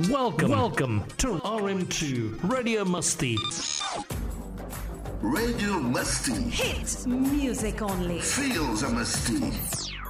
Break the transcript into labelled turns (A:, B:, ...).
A: Welcome to RM2 Radio Musti.
B: Radio Musti.
C: Hit music only.
B: Feels a Musti.